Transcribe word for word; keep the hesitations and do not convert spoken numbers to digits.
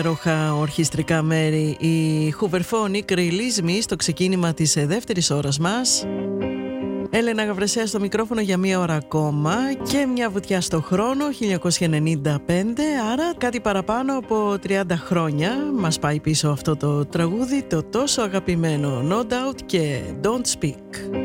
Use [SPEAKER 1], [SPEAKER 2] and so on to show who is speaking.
[SPEAKER 1] Ρόχα ορχιστρικά μέρη, η Hooverphonic Release Me στο ξεκίνημα της δεύτερης ώρας μας. Έλενα Γαβρεσέα στο μικρόφωνο για μία ώρα ακόμα και μια βουτιά στο χρόνο, χίλια εννιακόσια ενενήντα πέντε, άρα κάτι παραπάνω από τριάντα χρόνια μας πάει πίσω αυτό το τραγούδι, το τόσο αγαπημένο No Doubt και Don't Speak.